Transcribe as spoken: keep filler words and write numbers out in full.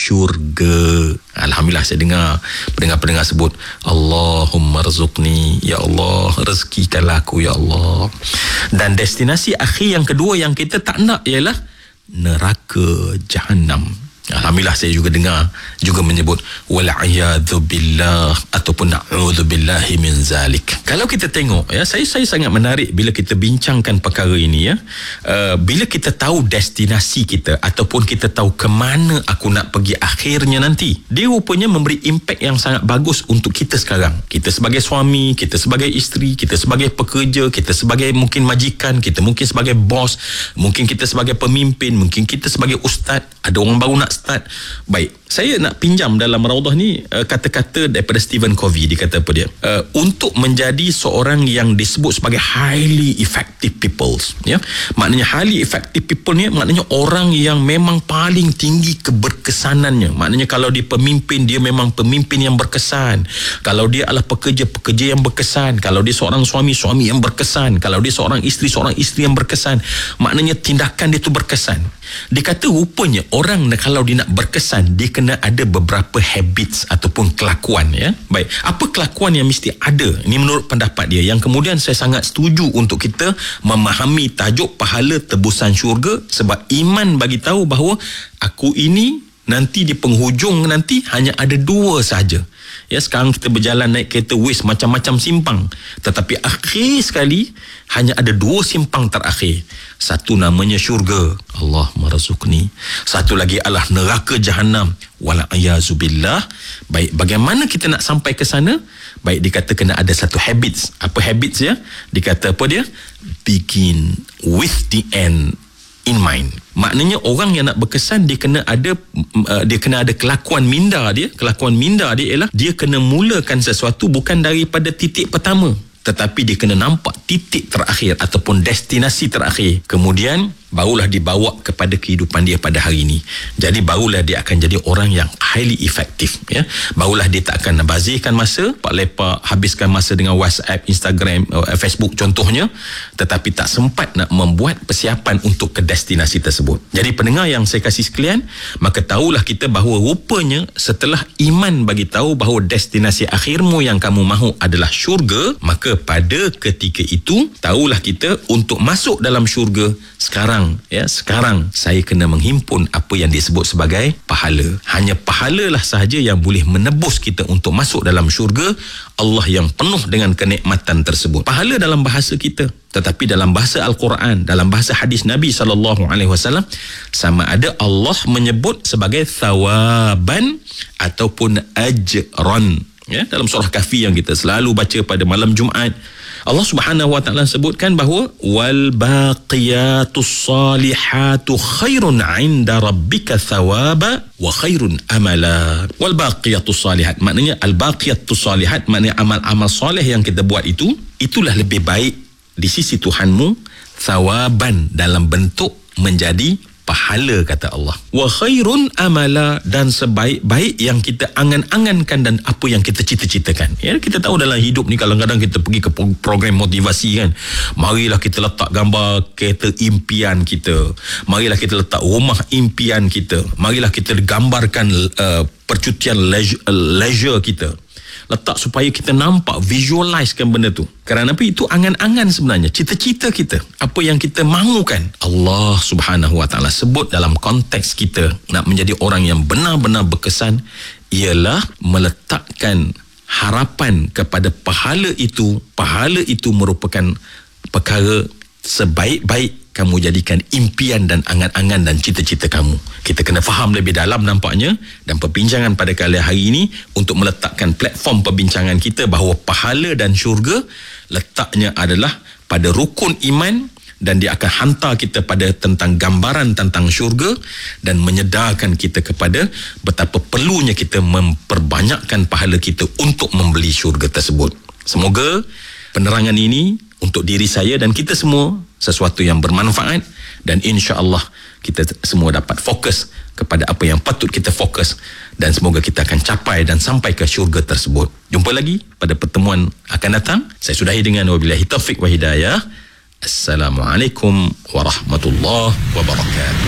syurga. Alhamdulillah saya dengar pendengar-pendengar sebut, Allahumma rzuqni, ya Allah rezekikanlah aku ya Allah. Dan destinasi akhir yang kedua yang kita tak nak ialah neraka Jahannam. Alhamdulillah saya juga dengar juga menyebut wal'iyadzu billah ataupun na'udzu billahi min zalik. Kalau kita tengok ya, saya saya sangat menarik bila kita bincangkan perkara ini ya. Uh, bila kita tahu destinasi kita ataupun kita tahu ke mana aku nak pergi akhirnya nanti, dia rupanya memberi impak yang sangat bagus untuk kita sekarang. Kita sebagai suami, kita sebagai isteri, kita sebagai pekerja, kita sebagai mungkin majikan, kita mungkin sebagai bos, mungkin kita sebagai pemimpin, mungkin kita sebagai ustaz, ada orang baru nak start. Baik, saya nak pinjam dalam Raudah ni uh, kata-kata daripada Stephen Covey. Dia kata apa dia? Uh, untuk menjadi seorang yang disebut sebagai highly effective people, ya. Maknanya highly effective people ni maknanya orang yang memang paling tinggi keberkesanannya. Maknanya kalau dia pemimpin, dia memang pemimpin yang berkesan. Kalau dia adalah pekerja, pekerja yang berkesan. Kalau dia seorang suami, suami yang berkesan. Kalau dia seorang isteri, seorang isteri yang berkesan. Maknanya tindakan dia tu berkesan. Dia kata rupanya orang kalau dia nak berkesan, dia kena ada beberapa habits ataupun kelakuan ya. Baik, apa kelakuan yang mesti ada? Ini menurut pendapat dia, yang kemudian saya sangat setuju untuk kita memahami tajuk pahala tebusan syurga, sebab iman bagi tahu bahawa aku ini nanti di penghujung nanti hanya ada dua sahaja. Ya, sekarang kita berjalan naik kereta Waze macam-macam simpang, tetapi akhir sekali hanya ada dua simpang terakhir. Satu namanya syurga, Allah marzuqni. Satu lagi adalah neraka Jahannam, wal'ayazubillah. Baik, bagaimana kita nak sampai ke sana? Baik, dikata kena ada satu habits. Apa habits ya? Dikata apa dia? Begin with the end in mind. Maknanya orang yang nak berkesan, dia kena ada uh, dia kena ada kelakuan minda dia. Kelakuan minda dia ialah dia kena mulakan sesuatu bukan daripada titik pertama, tetapi dia kena nampak titik terakhir ataupun destinasi terakhir. Kemudian barulah dibawa kepada kehidupan dia pada hari ini. Jadi barulah dia akan jadi orang yang highly effective ya. Barulah dia tak akan bazirkan masa, pak lepak habiskan masa dengan WhatsApp, Instagram, Facebook contohnya, tetapi tak sempat nak membuat persiapan untuk ke destinasi tersebut. Jadi pendengar yang saya kasih sekalian, maka tahulah kita bahawa rupanya setelah iman bagi tahu bahawa destinasi akhirmu yang kamu mahu adalah syurga, maka pada ketika itu tahulah kita untuk masuk dalam syurga sekarang ya, sekarang saya kena menghimpun apa yang disebut sebagai pahala. Hanya pahala lah sahaja yang boleh menebus kita untuk masuk dalam syurga Allah yang penuh dengan kenikmatan tersebut. Pahala dalam bahasa kita, tetapi dalam bahasa Al-Quran, dalam bahasa hadis Nabi sallallahu alaihi wasallam, sama ada Allah menyebut sebagai thawaban ataupun ajran ya. Dalam surah Kahfi yang kita selalu baca pada malam Jumaat, Allah Subhanahu wa taala sebutkan bahawa wal baqiyatus salihatu khairun 'inda rabbika thawaba wa khairun amala. Wal baqiyatus salihat maknanya al baqiyatus salihat maknanya amal-amal soleh yang kita buat itu, itulah lebih baik di sisi Tuhanmu, thawaban dalam bentuk menjadi pahala, kata Allah. Wa khairun amala, dan sebaik-baik yang kita angan-angankan dan apa yang kita cita-citakan. Ya, kita tahu dalam hidup ni kadang-kadang kita pergi ke program motivasi kan. Marilah kita letak gambar kereta impian kita. Marilah kita letak rumah impian kita. Marilah kita gambarkan uh, percutian leisure, uh, leisure kita. Letak supaya kita nampak, visualizekan benda tu. Kerana apa? Itu angan-angan sebenarnya, cita-cita kita, apa yang kita mahukan. Allah Subhanahu wa taala sebut dalam konteks kita nak menjadi orang yang benar-benar berkesan ialah meletakkan harapan kepada pahala itu. Pahala itu merupakan perkara sebaik-baik kamu jadikan impian dan angan-angan dan cita-cita kamu. Kita kena faham lebih dalam nampaknya, dan perbincangan pada kali hari ini untuk meletakkan platform perbincangan kita bahawa pahala dan syurga letaknya adalah pada rukun iman, dan dia akan hantar kita pada tentang gambaran tentang syurga dan menyedarkan kita kepada betapa perlunya kita memperbanyakkan pahala kita untuk membeli syurga tersebut. Semoga penerangan ini untuk diri saya dan kita semua sesuatu yang bermanfaat, dan insya-Allah kita semua dapat fokus kepada apa yang patut kita fokus, dan semoga kita akan capai dan sampai ke syurga tersebut. Jumpa lagi pada pertemuan akan datang. Saya sudahi dengan wabillahi taufik wa hidayah. Assalamualaikum warahmatullahi wabarakatuh.